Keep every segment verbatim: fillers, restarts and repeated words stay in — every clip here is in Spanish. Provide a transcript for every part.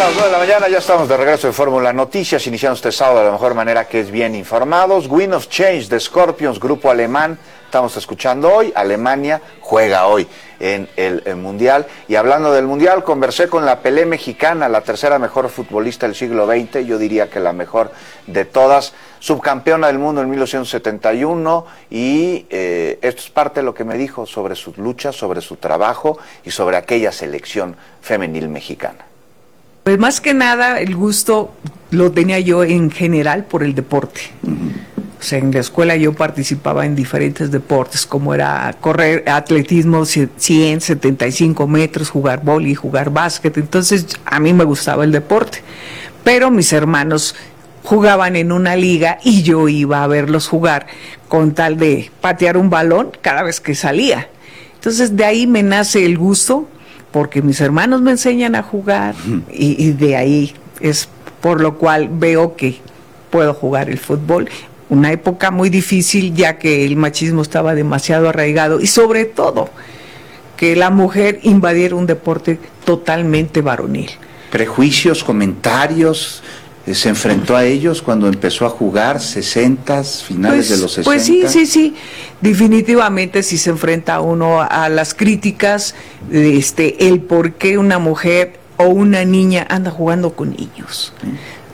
las nueve de la mañana, ya estamos de regreso en Fórmula Noticias, iniciando este sábado de la mejor manera, que es bien informados. Wind of Change de Scorpions, grupo alemán, estamos escuchando hoy. Alemania juega hoy en el, el Mundial. Y hablando del Mundial, conversé con la Pelé mexicana, la tercera mejor futbolista del siglo veinte, yo diría que la mejor de todas, subcampeona del mundo en mil novecientos setenta y uno, y eh, esto es parte de lo que me dijo sobre sus luchas, sobre su trabajo y sobre aquella selección femenil mexicana. Pues más que nada el gusto lo tenía yo en general por el deporte. Uh-huh. O sea, en la escuela yo participaba en diferentes deportes, como era correr, atletismo, cien, setenta y cinco metros, jugar vóley, jugar básquet. Entonces a mí me gustaba el deporte, pero mis hermanos jugaban en una liga y yo iba a verlos jugar con tal de patear un balón cada vez que salía. Entonces de ahí me nace el gusto, porque mis hermanos me enseñan a jugar, y, y de ahí es por lo cual veo que puedo jugar el fútbol. Una época muy difícil, ya que el machismo estaba demasiado arraigado, y sobre todo que la mujer invadiera un deporte totalmente varonil. Prejuicios, comentarios, se enfrentó a ellos cuando empezó a jugar, sesentas, finales pues, de los sesenta. Pues sí, sí, sí, definitivamente si se enfrenta uno a las críticas, este, el por qué una mujer o una niña anda jugando con niños, ¿sí?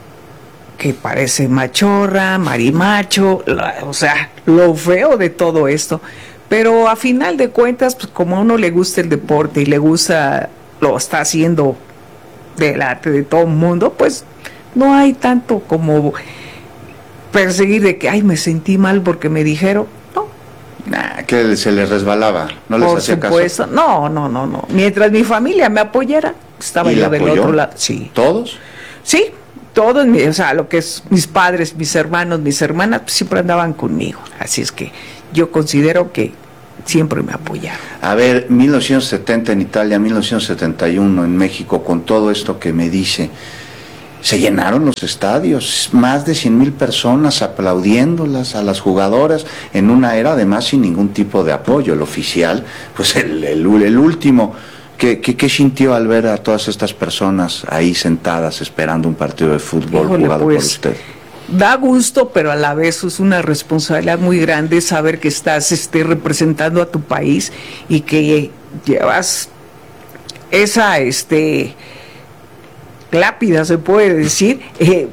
Que parece machorra, marimacho, la, o sea, lo feo de todo esto, pero a final de cuentas, pues como a uno le gusta el deporte y le gusta, lo está haciendo del arte de todo el mundo, pues no hay tanto como perseguir de que, ay, me sentí mal porque me dijeron, no. Nah, que se les resbalaba, no les hacía caso. Por supuesto, no, no, no, no. Mientras mi familia me apoyara, estaba yo del otro lado. Sí. ¿Todos? Sí, todos, o sea, lo que es mis padres, mis hermanos, mis hermanas, pues, siempre andaban conmigo. Así es que yo considero que siempre me apoyaron. A ver, mil novecientos setenta en Italia, mil novecientos setenta y uno en México, con todo esto que me dice, se llenaron los estadios, más de cien mil personas aplaudiéndolas a las jugadoras, en una era además sin ningún tipo de apoyo. El oficial, pues el, el, el último, ¿qué, qué, ¿qué sintió al ver a todas estas personas ahí sentadas esperando un partido de fútbol? Híjole, jugado pues, por usted? Da gusto, pero a la vez es una responsabilidad muy grande saber que estás este, representando a tu país y que llevas esa... este lápida, se puede decir, eh,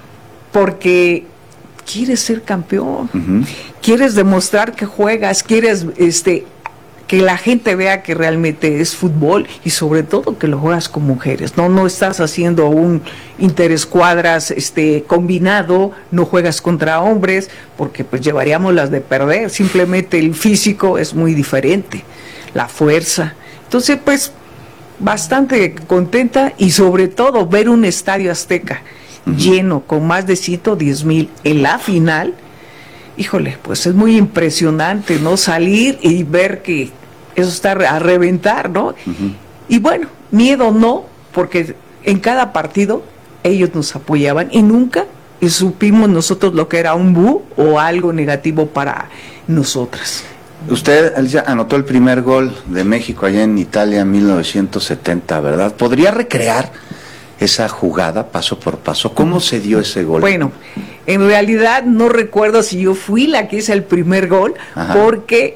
porque quieres ser campeón, uh-huh. Quieres demostrar que juegas, quieres este que la gente vea que realmente es fútbol, y sobre todo que lo juegas con mujeres, no no estás haciendo un interescuadras este combinado, no juegas contra hombres, porque pues llevaríamos las de perder. Simplemente el físico es muy diferente, la fuerza. Entonces pues bastante contenta, y sobre todo ver un estadio Azteca uh-huh. lleno con más de ciento diez mil en la final. Híjole, pues es muy impresionante, ¿no? Salir y ver que eso está a reventar, ¿no? Uh-huh. Y bueno, miedo no, porque en cada partido ellos nos apoyaban y nunca supimos nosotros lo que era un bu o algo negativo para nosotras. Usted ya anotó el primer gol de México allá en Italia en mil novecientos setenta, ¿verdad? ¿Podría recrear esa jugada paso por paso? ¿Cómo se dio ese gol? Bueno, en realidad no recuerdo si yo fui la que hice el primer gol, ajá, porque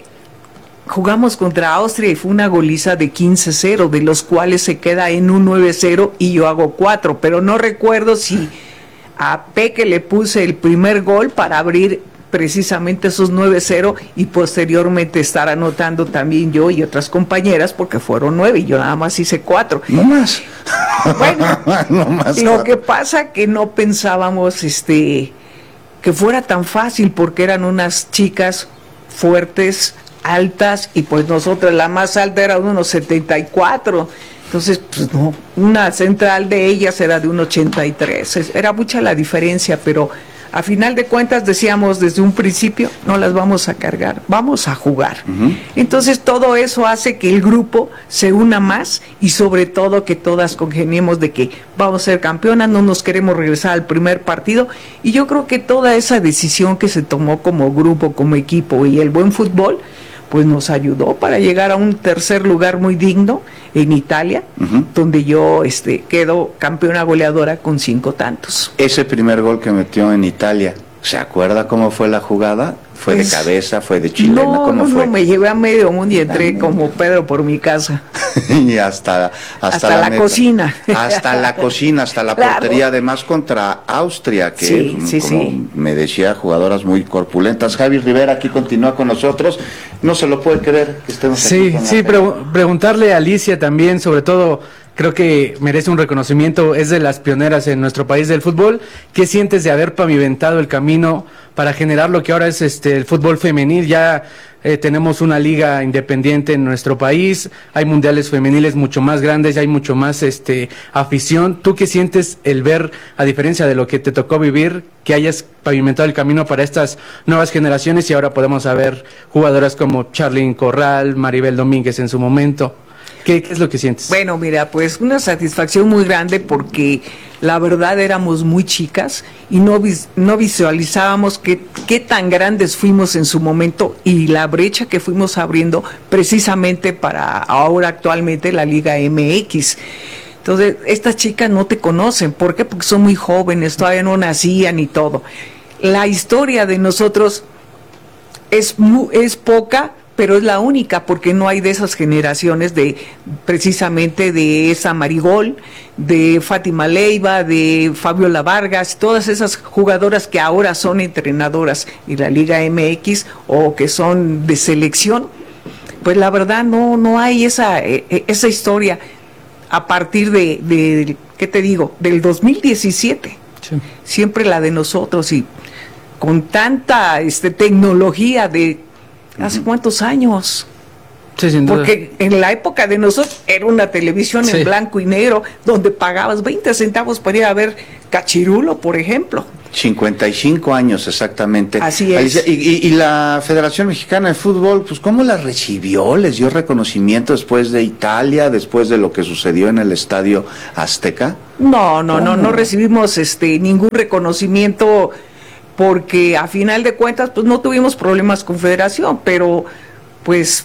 jugamos contra Austria y fue una goliza de quince cero, de los cuales se queda en un nueve cero y yo hago cuatro, pero no recuerdo si a Peque le puse el primer gol para abrir precisamente esos nueve cero y posteriormente estar anotando también yo y otras compañeras, porque fueron nueve y yo nada más hice cuatro. No más. Bueno, no más lo que pasa que no pensábamos este que fuera tan fácil, porque eran unas chicas fuertes, altas, y pues nosotros la más alta era de unos setenta y cuatro. Entonces, pues no, una central de ellas era de un ochenta y tres. Era mucha la diferencia, pero a final de cuentas decíamos desde un principio, no las vamos a cargar, vamos a jugar. Uh-huh. Entonces todo eso hace que el grupo se una más, y sobre todo que todas congeniemos de que vamos a ser campeonas, no nos queremos regresar al primer partido. Y yo creo que toda esa decisión que se tomó como grupo, como equipo, y el buen fútbol, pues nos ayudó para llegar a un tercer lugar muy digno en Italia, uh-huh. donde yo este, quedo campeona goleadora con cinco tantos. Ese primer gol que metió en Italia, ¿se acuerda cómo fue la jugada? ¿Fue pues, de cabeza? ¿Fue de chilena? No, ¿Cómo no, fue? no, me llevé a medio mundo y entré También. como Pedro por mi casa. y hasta, hasta, hasta la, la meta, cocina. Hasta la cocina, hasta la claro. portería, además contra Austria, que sí, sí, como sí. me decía, jugadoras muy corpulentas. Javi Rivera aquí continúa con nosotros. No se lo puede creer que estemos sí, aquí. Sí, sí, pre preguntarle a Alicia también, sobre todo, creo que merece un reconocimiento, es de las pioneras en nuestro país del fútbol. ¿Qué sientes de haber pavimentado el camino para generar lo que ahora es este el fútbol femenil? Ya eh, tenemos una liga independiente en nuestro país, hay mundiales femeniles mucho más grandes, hay mucho más este afición. ¿Tú qué sientes el ver, a diferencia de lo que te tocó vivir, que hayas pavimentado el camino para estas nuevas generaciones y ahora podemos ver jugadoras como Charlyn Corral, Maribel Domínguez en su momento? ¿Qué, ¿Qué es lo que sientes? Bueno, mira, pues una satisfacción muy grande porque la verdad éramos muy chicas y no, vis no visualizábamos qué, qué tan grandes fuimos en su momento y la brecha que fuimos abriendo precisamente para ahora actualmente la Liga M X. Entonces, estas chicas no te conocen. ¿Por qué? Porque son muy jóvenes, todavía no nacían y todo. La historia de nosotros es, muy, es poca, pero es la única porque no hay de esas generaciones de precisamente de esa Marigol, de Fátima Leiva, de Fabiola Vargas, todas esas jugadoras que ahora son entrenadoras en la Liga M X o que son de selección. Pues la verdad no no hay esa esa historia a partir de, de ¿qué te digo? Del dos mil diecisiete. Sí. Siempre la de nosotros y con tanta este tecnología de ¿hace cuántos años? Sí, sin duda. Porque en la época de nosotros era una televisión sí. en blanco y negro donde pagabas veinte centavos para ir a ver Cachirulo, por ejemplo. cincuenta y cinco años exactamente. Así es. Alicia, y, y, y la Federación Mexicana de Fútbol, pues ¿cómo la recibió? ¿Les dio reconocimiento después de Italia, después de lo que sucedió en el Estadio Azteca? No, no, ¿Cómo? no, no recibimos este ningún reconocimiento porque a final de cuentas pues no tuvimos problemas con Federación, pero pues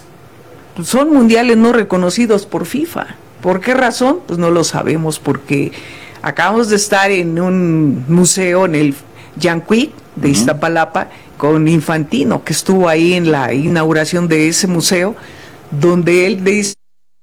son mundiales no reconocidos por FIFA. ¿Por qué razón? Pues no lo sabemos, porque acabamos de estar en un museo en el Yanquic de uh-huh. Iztapalapa con Infantino, que estuvo ahí en la inauguración de ese museo, donde él, de,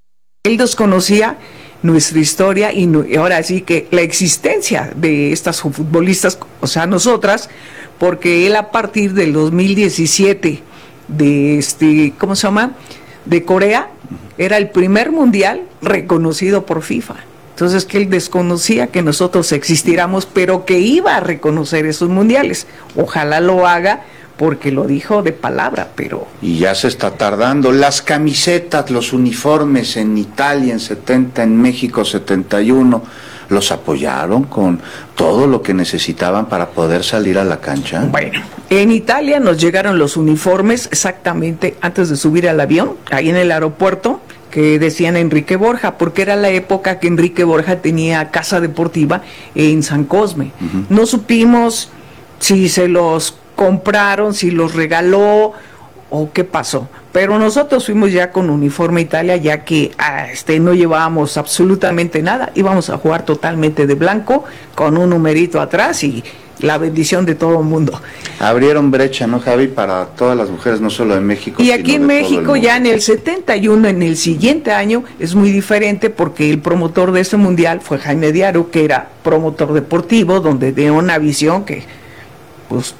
él desconocía nuestra historia y, no, y ahora sí que la existencia de estas futbolistas, o sea, nosotras, porque él a partir del dos mil diecisiete de este, ¿cómo se llama? de Corea, era el primer mundial reconocido por FIFA. Entonces que él desconocía que nosotros existiéramos, pero que iba a reconocer esos mundiales. Ojalá lo haga, porque lo dijo de palabra, pero... Y ya se está tardando. Las camisetas, los uniformes en Italia en setenta, en México setenta y uno, ¿los apoyaron con todo lo que necesitaban para poder salir a la cancha? Bueno, en Italia nos llegaron los uniformes exactamente antes de subir al avión, ahí en el aeropuerto, que decían Enrique Borja, porque era la época que Enrique Borja tenía casa deportiva en San Cosme. Uh-huh. No supimos si se los compraron, si los regaló o qué pasó, pero nosotros fuimos ya con uniforme Italia, ya que ah, este, no llevábamos absolutamente nada, íbamos a jugar totalmente de blanco, con un numerito atrás y la bendición de todo el mundo. Abrieron brecha, ¿no, Javi? Para todas las mujeres, no solo de México. Y aquí en México ya en el setenta y uno, en el siguiente año, es muy diferente porque el promotor de ese mundial fue Jaime Diaro, que era promotor deportivo, donde tenía una visión que, pues,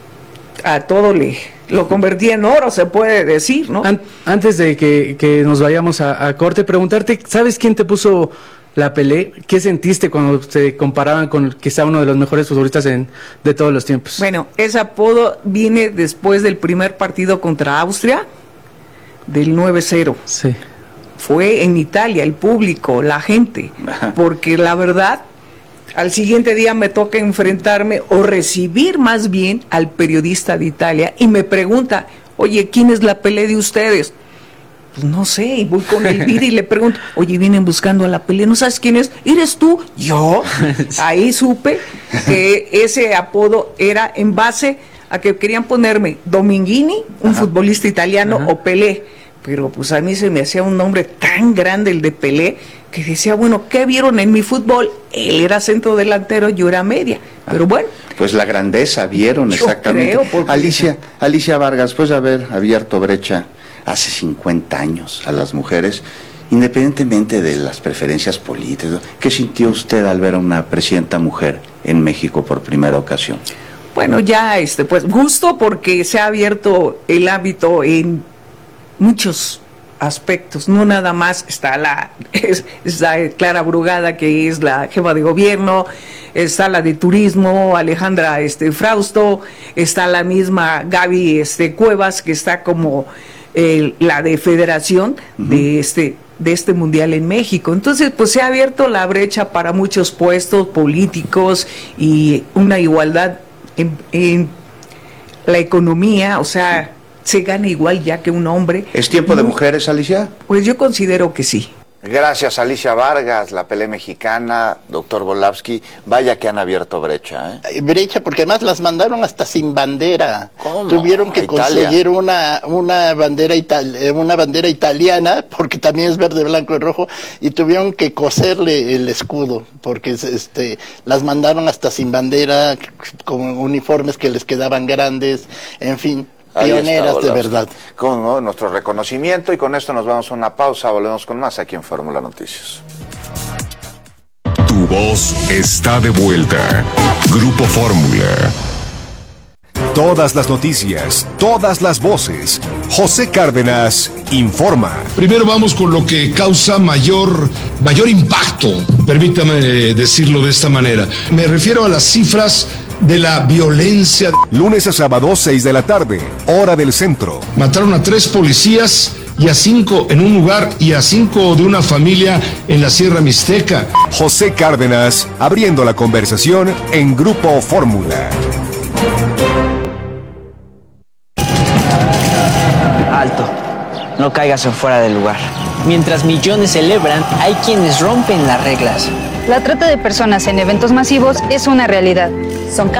a todo le lo convertía en oro, se puede decir, ¿no? Antes de que, que nos vayamos a, a corte, preguntarte, ¿sabes quién te puso la Pelé? ¿Qué sentiste cuando se comparaban con quizá uno de los mejores futbolistas en, de todos los tiempos? Bueno, ese apodo viene después del primer partido contra Austria, del nueve cero. Sí. Fue en Italia, el público, la gente, porque la verdad, al siguiente día me toca enfrentarme o recibir más bien al periodista de Italia y me pregunta, oye, ¿quién es la Pelé de ustedes? Pues no sé, y voy con Elvira y le pregunto, oye, vienen buscando a la Pelé, ¿no sabes quién es? ¿Eres tú? ¿Yo? Ahí supe que ese apodo era en base a que querían ponerme Dominguini, un Ajá. futbolista italiano, Ajá. o Pelé, pero pues a mí se me hacía un nombre tan grande el de Pelé, que decía, bueno, ¿qué vieron en mi fútbol? Él era centro delantero, yo era media, pero bueno. Pues la grandeza vieron, Yo exactamente. creo, porque- Alicia, Alicia Vargas, después de haber abierto brecha hace cincuenta años a las mujeres, independientemente de las preferencias políticas, ¿qué sintió usted al ver a una presidenta mujer en México por primera ocasión? Bueno, ya, este, pues gusto porque se ha abierto el ámbito en muchos aspectos, no nada más está la, es, está Clara Brugada, que es la jefa de gobierno, está la de turismo, Alejandra este, Frausto, está la misma Gaby este, Cuevas, que está como eh, la de federación uh-huh. de este de este mundial en México. Entonces, pues se ha abierto la brecha para muchos puestos políticos y una igualdad en, en la economía, o sea, se gana igual ya que un hombre. ¿Es tiempo de mujeres, Alicia? Pues yo considero que sí. Gracias, Alicia Vargas, la pelea mexicana, doctor Volavsky. Vaya que han abierto brecha, ¿eh? Brecha, porque además las mandaron hasta sin bandera. ¿Cómo? Tuvieron que conseguir una una bandera ital una bandera italiana, porque también es verde, blanco y rojo, y tuvieron que coserle el escudo, porque este las mandaron hasta sin bandera, con uniformes que les quedaban grandes, en fin. Pioneras está, de verdad. Con ¿no? nuestro reconocimiento, y con esto nos vamos a una pausa, volvemos con más aquí en Fórmula Noticias. Tu voz está de vuelta. Grupo Fórmula. Todas las noticias, todas las voces. José Cárdenas informa. Primero vamos con lo que causa mayor, mayor impacto, permítame decirlo de esta manera. Me refiero a las cifras de la violencia. Lunes a sábado, seis de la tarde, hora del centro. Mataron a tres policías y a cinco en un lugar y a cinco de una familia en la Sierra Mixteca. José Cárdenas, abriendo la conversación en Grupo Fórmula. Alto, no caigas en fuera del lugar. Mientras millones celebran, hay quienes rompen las reglas. La trata de personas en eventos masivos es una realidad. Son